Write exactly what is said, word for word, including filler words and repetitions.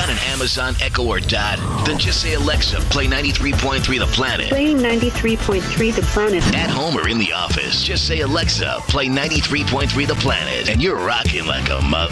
Got an Amazon Echo or Dot? Then just say, Alexa, play ninety-three point three The Planet. Playing ninety-three point three The Planet. At home or in the office, just say, Alexa, play ninety-three point three The Planet. And you're rocking like a mother.